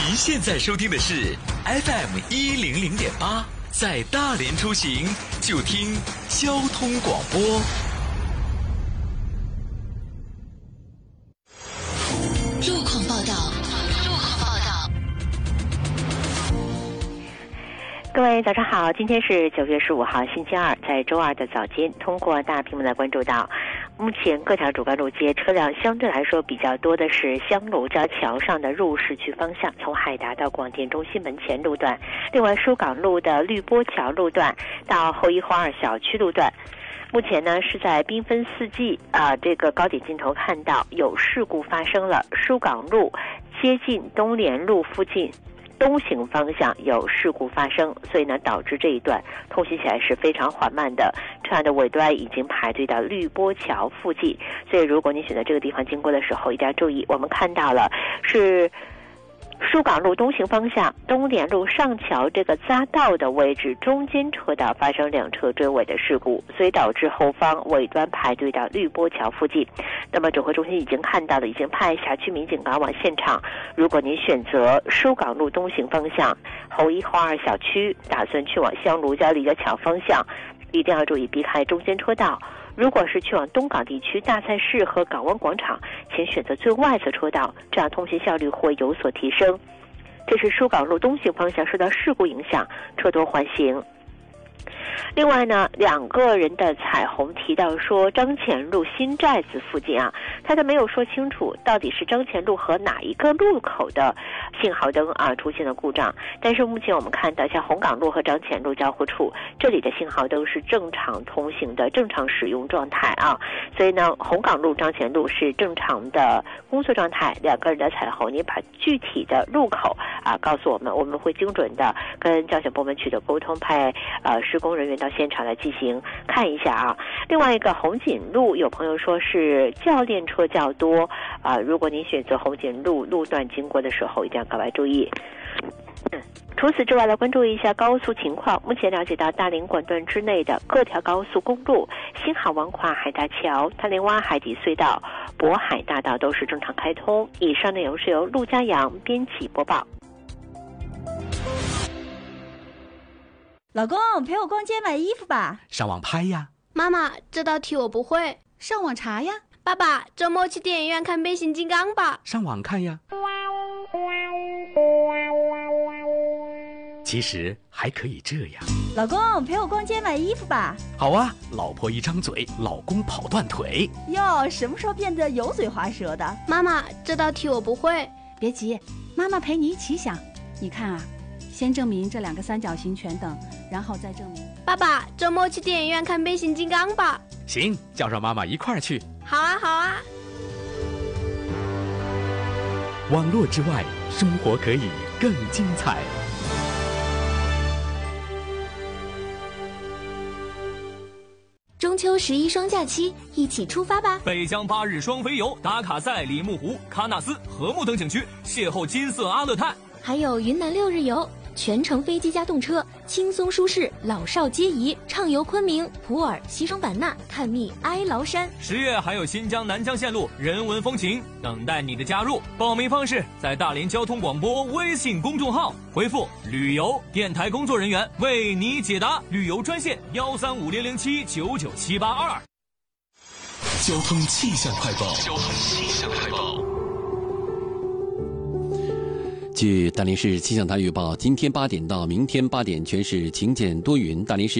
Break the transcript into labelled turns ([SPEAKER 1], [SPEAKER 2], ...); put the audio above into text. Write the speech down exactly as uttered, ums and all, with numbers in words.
[SPEAKER 1] 现在收听的是 F M 一零零点八，在大连出行就听交通广播。
[SPEAKER 2] 路况报道，路况报道。
[SPEAKER 3] 各位早上好，今天是九月十五号星期二，在周二的早间，通过大屏幕来关注到，目前各条主干路街车辆相对来说比较多的是香炉交桥上的入市区方向，从海达到广电中心门前路段，另外疏港路的绿波桥路段到后一后二小区路段。目前呢是在缤纷四季啊、呃、这个高铁尽头看到有事故发生了，疏港路接近东联路附近东行方向有事故发生，所以呢导致这一段通行起来是非常缓慢的，车辆的尾端已经排队到绿波桥附近，所以如果你选择这个地方经过的时候一定要注意，我们看到了是疏港路东行方向东联路上桥这个匝道的位置中间车道发生两车追尾的事故，所以导致后方尾端排队到绿波桥附近。那么指挥中心已经看到了，已经派辖区民警赶往现场。如果您选择疏港路东行方向后一后二小区，打算去往香炉交立交桥方向，一定要注意避开中间车道。如果是去往东港地区大菜市和港湾广场，请选择最外侧车道，这样通行效率会有所提升。这是疏港路东行方向受到事故影响，车多缓行。另外呢，两个人的彩虹提到说张前路新寨子附近啊，他都没有说清楚到底是张前路和哪一个路口的信号灯啊出现了故障。但是目前我们看到像红港路和张前路交汇处，这里的信号灯是正常通行的正常使用状态啊，所以呢红港路张前路是正常的工作状态。两个人的彩虹，你把具体的路口啊告诉我们，我们会精准的跟交警部门取得沟通，派呃施工人员到现场来进行看一下啊。另外一个红锦路，有朋友说是教练车较多啊，如果您选择红锦路路段经过的时候，一定要格外注意。嗯，除此之外，来关注一下高速情况。目前了解到大林管段之内的各条高速公路，新海王跨海大桥、大林洼海底隧道、渤海大道都是正常开通。以上内容是由陆家阳编辑播报。
[SPEAKER 4] 老公，陪我逛街买衣服吧。
[SPEAKER 5] 上网拍呀。
[SPEAKER 6] 妈妈，这道题我不会。
[SPEAKER 4] 上网查呀。
[SPEAKER 6] 爸爸，周末去电影院看变形金刚吧。
[SPEAKER 5] 上网看呀。其实还可以这样。
[SPEAKER 4] 老公，陪我逛街买衣服吧。
[SPEAKER 5] 好啊，老婆一张嘴，老公跑断腿。
[SPEAKER 4] 哟，什么时候变得油嘴滑舌的？
[SPEAKER 6] 妈妈，这道题我不会。
[SPEAKER 4] 别急，妈妈陪你一起想。你看啊，先证明这两个三角形全等，然后再证明。
[SPEAKER 6] 爸爸，周末去电影院看变形金刚吧。
[SPEAKER 5] 行，叫上妈妈一块儿去。
[SPEAKER 6] 好啊，好啊。
[SPEAKER 5] 网络之外，生活可以更精彩。
[SPEAKER 2] 中秋十一双假期，一起出发吧！
[SPEAKER 7] 北疆八日双飞游，打卡在里木湖、喀纳斯、禾木等景区，邂逅金色阿勒泰。
[SPEAKER 2] 还有云南六日游，全程飞机加动车，轻松舒适，老少皆宜，畅游昆明、普洱、西双版纳，探秘哀牢山。
[SPEAKER 7] 十月还有新疆南疆线路人文风情等待你的加入。报名方式在大连交通广播微信公众号回复旅游，电台工作人员为你解答。旅游专线幺三五零零七九九七八二。
[SPEAKER 1] 交通气象快报。交通气象快报。
[SPEAKER 8] 据大连市气象台预报，今天八点到明天八点全市晴间多云，大连市